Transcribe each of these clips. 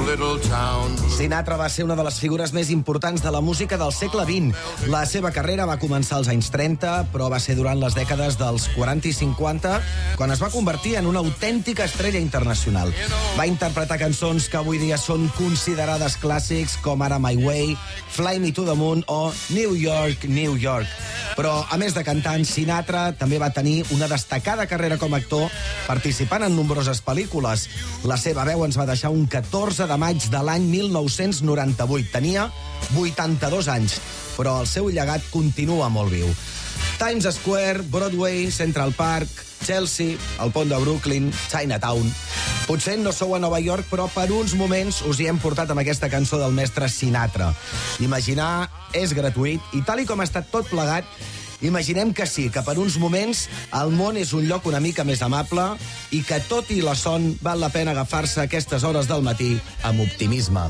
Sinatra va ser una de les figures més importants de la música del segle XX. La seva carrera va començar als anys 30, però va ser durant les dècades dels 40 i 50 quan es va convertir en una autèntica estrella internacional. Va interpretar cançons que avui dia són considerades clàssics, com ara My Way, Fly Me to the Moon o New York, New York. Però, a més de cantant, Sinatra també va tenir una destacada carrera com a actor, participant en nombroses pel·lícules. La seva veu ens va deixar un 14 de maig de l'any 1998. Tenia 82 anys, però el seu llegat continua molt viu. Times Square, Broadway, Central Park, Chelsea, el pont de Brooklyn, Chinatown. Potser no sou a Nova York, però per uns moments us hi hem portat amb aquesta cançó del mestre Sinatra. Imaginar és gratuït i tal i com ha estat tot plegat, imaginem que sí, que per uns moments el món és un lloc una mica més amable i que tot i la son val la pena agafar-se a aquestes hores del matí amb optimisme.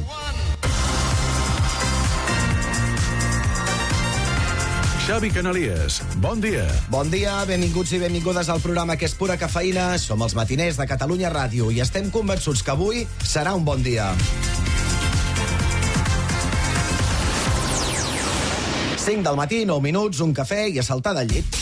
Xavi Canalies, bon dia. Bon dia, benvinguts i benvingudes al programa que és pura cafeïna. Som els matiners de Catalunya Ràdio i estem convençuts que avui serà un bon dia. 5 del matí, 9 minuts, un cafè i a saltar del llit.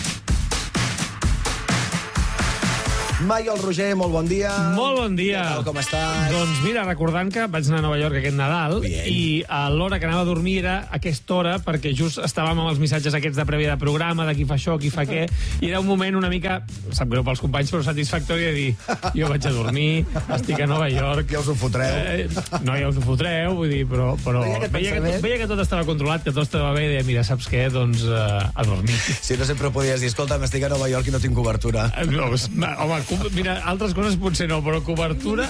Maiol Roger, molt bon dia. Molt bon dia. Què tal, com estàs? Doncs mira, recordant que vaig anar a Nova York aquest Nadal i a l'hora que anava a dormir era aquesta hora perquè just estàvem amb els missatges aquests de prèvia de programa, de qui fa això, qui fa què, i era un moment una mica, sap greu pels companys, però satisfactori de dir, jo vaig a dormir, estic a Nova York. Ja us ho fotreu. No, ja us ho fotreu, vull dir, però veia que tot estava controlat, que tot estava bé, i deia, mira, saps què? Doncs a dormir. Si no sempre podies dir, escolta, estic a Nova York i no tinc cobertura. No, home, mira, altres coses potser no, però cobertura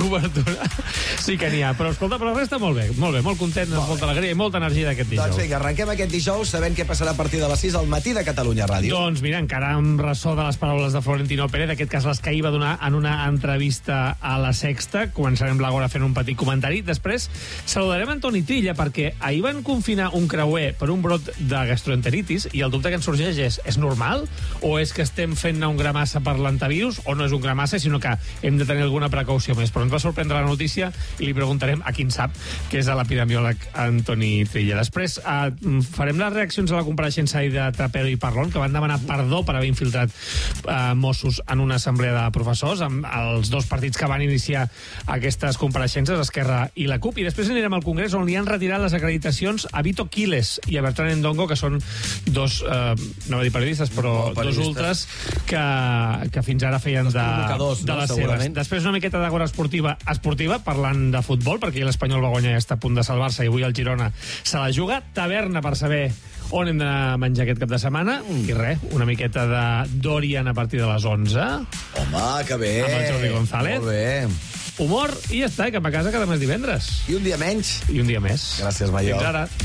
sí que n'hi ha. Però escolta, però la resta molt bé, molt content, amb molta alegria i molta energia d'aquest dijous. Doncs vinga, arrenquem aquest dijous sabent què passarà a partir de les 6 al matí de Catalunya Ràdio. Doncs mira, encara amb ressò de les paraules de Florentino Pérez, aquest cas les que ahir va donar en una entrevista a La Sexta. Començarem l'Agora fent un petit comentari. Després saludarem Antoni Trilla, perquè ahir van confinar un creuer per un brot de gastroenteritis i el dubte que ens sorgeix és normal? O és que estem fent-ne un gramassa per l'antivirus? O no és un gramassa, sinó que hem de tenir alguna precaució més. Però ens va sorprendre la notícia i li preguntarem a qui en sap, que és l'epidemiòleg Antoni Trilla. Després farem les reaccions a la compareixença de Trapero i Parlon, que van demanar perdó per haver infiltrat Mossos en una assemblea de professors, amb els dos partits que van iniciar aquestes compareixences, Esquerra i la CUP. I després anirem al Congrés, on li han retirat les acreditacions a Vito Quiles i a Bertran Endongo, que són dos, no va dir periodistes, però dos ultres que fins ara feien de les seves. Després una miqueta d'agora esportiva, parlant de futbol, perquè l'Espanyol va guanyar i està a punt de salvar-se i avui el Girona se la juga. Taverna per saber on hem d'anar a menjar aquest cap de setmana. I res, una miqueta de Dorian a partir de les 11. Home, que bé. Amb el Jordi González. Molt bé. Humor i ja està, cap a casa cada mes divendres. I un dia menys. I un dia més. Gràcies, Maiol. Fins ara.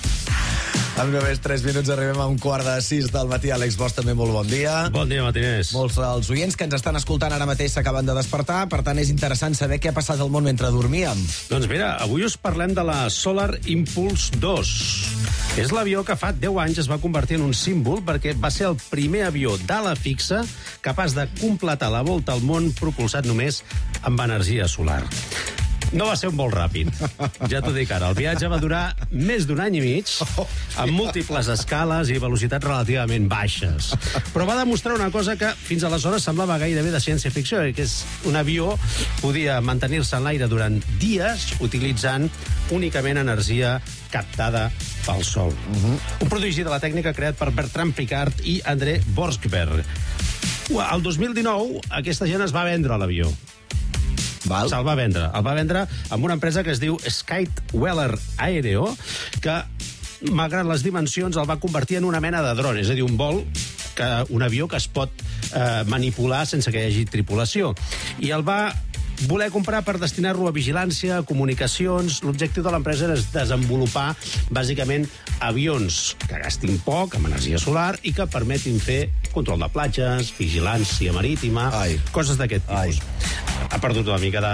En només 3 minuts arribem a un quart de 6 del matí. Àlex Bosch, també molt bon dia. Bon dia, matiners. Molts dels oients que ens estan escoltant ara mateix s'acaben de despertar, per tant és interessant saber què ha passat al món mentre dormíem. Doncs mira, avui us parlem de la Solar Impulse 2. És l'avió que fa 10 anys es va convertir en un símbol perquè va ser el primer avió d'ala fixa capaç de completar la volta al món propulsat només amb energia solar. No va ser un vol ràpid, ja t'ho dic ara. El viatge va durar més d'un any i mig, amb múltiples escales i velocitats relativament baixes. Però va demostrar una cosa que fins aleshores semblava gairebé de ciència-ficció, que és un avió podia mantenir-se en l'aire durant dies utilitzant únicament energia captada pel sol. Un prodigi de la tècnica creat per Bertrand Piccard i André Borschberg. El 2019 aquesta gent es va vendre l'avió. Se'l va vendre. El va vendre amb una empresa que es diu Skytweller Aereo, que, malgrat les dimensions, el va convertir en una mena de dron, és a dir, un avió que es pot manipular sense que hi hagi tripulació. I el va voler comprar per destinar-lo a vigilància, a comunicacions. L'objectiu de l'empresa és desenvolupar, bàsicament, avions que gastin poc, amb energia solar, i que permetin fer control de platges, vigilància marítima, coses d'aquest tipus. Ha perdut una mica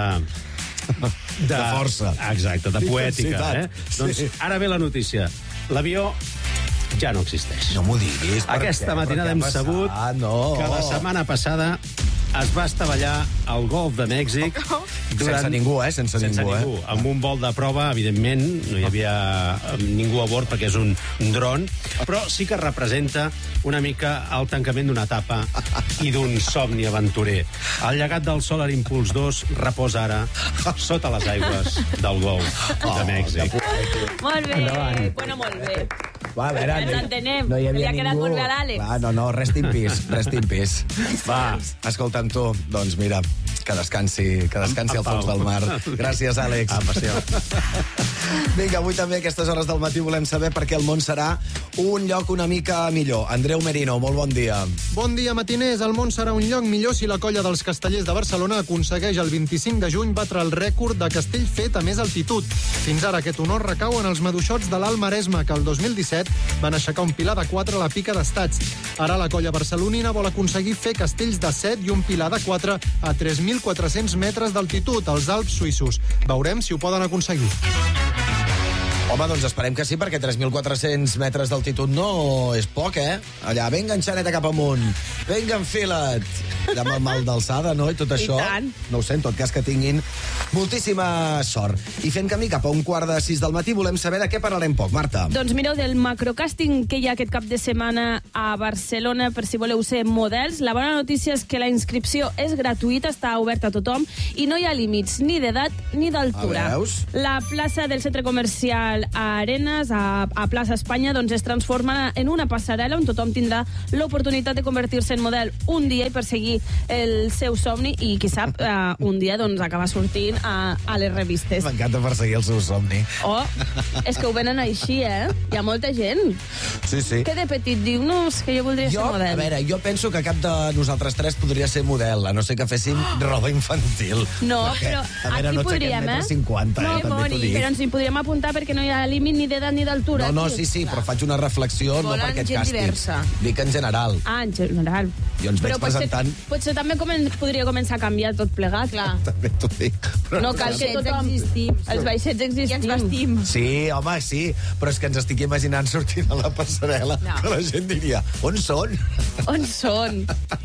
de força. Exacte, de poètica. Doncs ara ve la notícia. L'avió ja no existeix. No m'ho diguis. Aquesta matinada hem sabut que la setmana passada es va estavellar al Golf de Mèxic Sense ningú, sense ningú. Amb un vol de prova, evidentment, no hi havia ningú a bord perquè és un dron, però sí que representa una mica el tancament d'una etapa i d'un somni aventurer. El llegat del Solar Impulse 2 reposa ara sota les aigües del Golf de Mèxic. Molt bé, bueno, molt bé. Va, a veure, Ens entenem. no hi havia Havia quedat ningú. molt clar, l'Àlex. Clar, no, rest in peace, rest in peace. Va, escolta'm tu, doncs mira, que descansi al fons del mar. Gràcies, Àlex. Passió. Vinga, avui també a aquestes hores del matí volem saber per què el món serà un lloc una mica millor. Andreu Merino, molt bon dia. Bon dia, matiners. El món serà un lloc millor si la colla dels Castellers de Barcelona aconsegueix el 25 de juny batre el rècord de castell fet a més altitud. Fins ara aquest honor recau en els maduixots de l'Alt Maresme, que el 2017 van aixecar un pilar de 4 a la Pica d'Estats. Ara la colla barcelonina vol aconseguir fer castells de 7 i un pilar de 4 a 3.400 metres d'altitud als Alps suïssos. Veurem si ho poden aconseguir. Home, doncs esperem que sí, perquè 3.400 metres d'altitud no és poc, Allà, vinga, enxaneta cap amunt. Vinga, enfila't. Allà amb el mal d'alçada, no? I tot això. tant. No ho sé, en tot cas que tinguin moltíssima sort. I fent camí cap a 5:45 del matí, volem saber de què parlarem poc. Marta. Doncs mireu, del macrocàsting que hi ha aquest cap de setmana a Barcelona, per si voleu ser models, la bona notícia és que la inscripció és gratuïta, està oberta a tothom, i no hi ha límits ni d'edat ni d'altura. Veus? La plaça del centre comercial a Arenas, a Plaça Espanya, doncs es transforma en una passarel·la on tothom tindrà l'oportunitat de convertir-se en model un dia i perseguir el seu somni, i qui sap, un dia doncs acabar sortint a les revistes. M'encanta perseguir el seu somni. Oh, és que ho venen així, Hi ha molta gent Sí. que de petit diu, no, és que jo voldria ser A model. veure, jo penso que cap de nosaltres tres podria ser model, a no ser que féssim roba infantil. No, Perquè, però a veure, aquí no podríem, aixequem 1,50 No, també t'ho dic. però ens hi podríem apuntar perquè no hi ha límit ni d'edat ni d'altura. No, aquí. sí, però faig una reflexió no Volen per aquest gent càsting. diversa. Dic en general. Ah, en general. Jo ens veig Però presentant... potser també podria començar a canviar tot plegat. Clar. També t'ho dic. Però No cal que Vaixets tothom... existim. Els vaixets I ens existim. vestim. Sí, home, sí, però és que ens estic imaginant sortint a la passarel·la que la gent diria, on són? On són?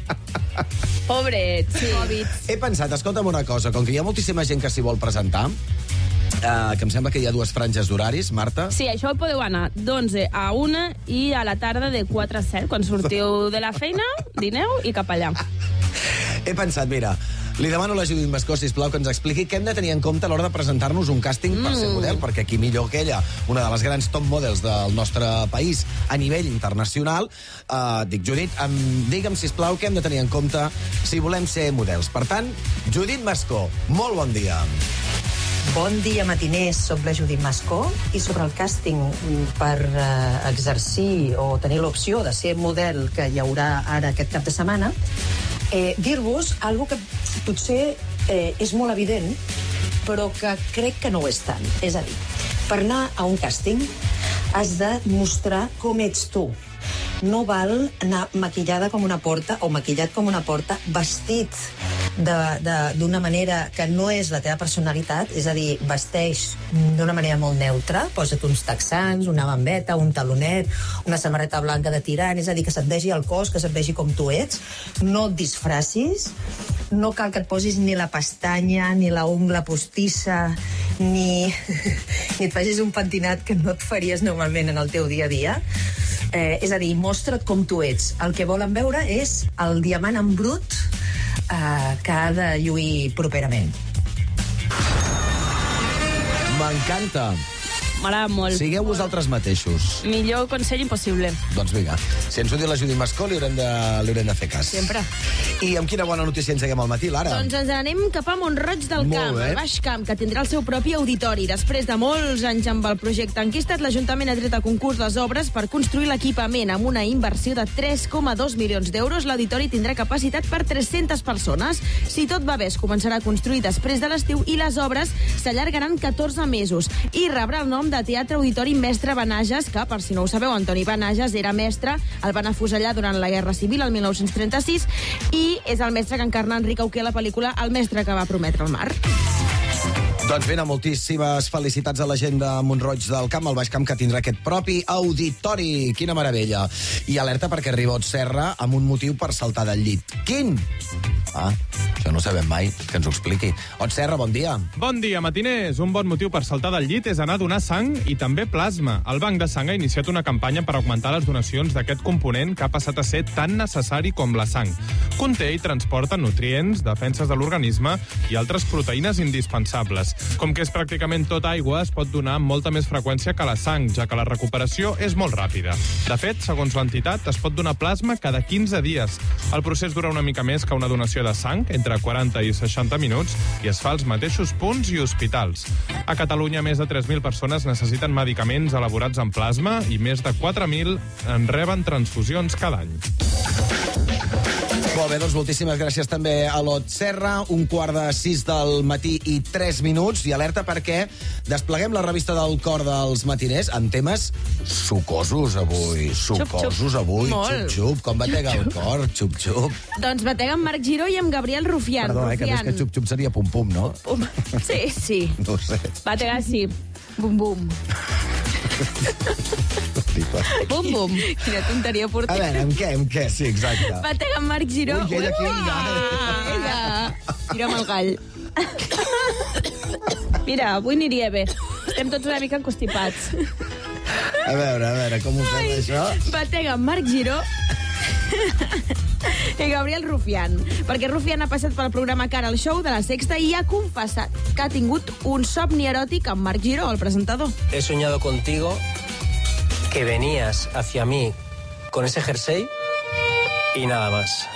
Pobrets, sí. He pensat, escolta'm una cosa, com que hi ha moltíssima gent que s'hi vol presentar, que em sembla que hi ha 2 franges d'horaris, Marta. Sí, això ho podeu anar d'11 a 1 i a la tarda de 4 a 7. Quan sortiu de la feina, dineu i cap allà. He pensat, mira, li demano a la Judit Mascó, sisplau, que ens expliqui què hem de tenir en compte a l'hora de presentar-nos un càsting per ser model, perquè aquí millor que ella, una de les grans top models del nostre país a nivell internacional, dic, Judit, digue'm, sisplau, què hem de tenir en compte si volem ser models. Per tant, Judit Mascó, molt bon dia. Bon dia, matiners. Soc la Judit Mascó i sobre el càsting per exercir o tenir l'opció de ser model que hi haurà ara aquest cap de setmana, dir-vos algo que potser és molt evident, però que crec que no ho és tant. És a dir, per anar a un càsting has de mostrar com ets tu. No val anar maquillada com una porta o maquillat com una porta, vestit d'una manera que no és la teva personalitat, és a dir, vesteix d'una manera molt neutra, posa't uns texans, una bambeta, un talonet, una samarreta blanca de tirant, és a dir, que se't vegi el cos, que se't vegi com tu ets, no et disfracis, no cal que et posis ni la pestanya, ni la ungla postissa, ni et facis un pentinat que no et faries normalment en el teu dia a dia. És a dir, mostra't com tu ets. El que volen veure és el diamant en brut que ha de lluir properament. M'encanta. M'agrada molt. Sigueu vosaltres mateixos. Millor consell impossible. Doncs vinga, si ens ho diu la Judit Mascó, li haurem de fer cas. Sempre. I amb quina bona notícia engeguem al matí, Lara? Doncs ens anem cap a Mont-roig del Molt Camp, bé. el Baix Camp, que tindrà el seu propi auditori. Després de molts anys amb el projecte enquistat, l'Ajuntament ha tret a concurs les obres per construir l'equipament amb una inversió de 3,2 milions d'euros. L'auditori tindrà capacitat per 300 persones. Si tot va bé, es començarà a construir després de l'estiu i les obres s'allargaran 14 mesos i rebrà el nom de Teatre Auditori Mestre Benages, que, per si no ho sabeu, Antoni Benages era mestre, el van afusellar durant la Guerra Civil, el 1936, i és el mestre que encarna Enric Auqué a la pel·lícula El mestre que va prometre el mar. Doncs bé, moltíssimes felicitats a la gent de Mont-roig del Camp, al Baix Camp, que tindrà aquest propi auditori. Quina meravella. I alerta perquè arriba Ot Serra amb un motiu per saltar del llit. Quin? Això no ho sabem mai, que ens ho expliqui. Ot Serra, bon dia. Bon dia, matiners. Un bon motiu per saltar del llit és anar a donar sang i també plasma. El Banc de Sang ha iniciat una campanya per augmentar les donacions d'aquest component que ha passat a ser tan necessari com la sang. Conté i transporta nutrients, defenses de l'organisme i altres proteïnes indispensables. Com que és pràcticament tot aigua, es pot donar amb molta més freqüència que la sang, ja que la recuperació és molt ràpida. De fet, segons l'entitat, es pot donar plasma cada 15 dies. El procés dura una mica més que una donació de sang, entre 40 i 60 minuts, i es fa als mateixos punts i hospitals. A Catalunya, més de 3.000 persones necessiten medicaments elaborats en plasma i més de 4.000 en reben transfusions cada any. Molt bé, doncs moltíssimes gràcies també a l'Ot Serra. 5:45 del matí i 3 minuts. I alerta perquè despleguem la revista del cor dels matiners amb temes sucosos avui. Sucosos avui. Molt. Xup-xup. Com batega el cor? Xup-xup. Doncs batega amb Marc Giró i amb Gabriel Rufián. Perdó, que més que xup-xup seria pum-pum, no? Sí, sí. No ho sé. Batega sí. Bum, bum. Bum, bum. Quina tonteria A portem. veure, amb què? Sí, exacte. Batega amb Marc Giró. Ui, ella aquí. Tira'm el gall. Mira, avui aniria bé. Estem tots una mica encostipats. A veure, com ho fem, això? Batega amb Marc Giró i Gabriel Rufián, perquè Rufián ha passat pel programa Cara al Show de la Sexta i ha confessat que ha tingut un somni eròtic amb Marc Giró, el presentador. He soñado contigo que venías hacia mí con ese jersey y nada más.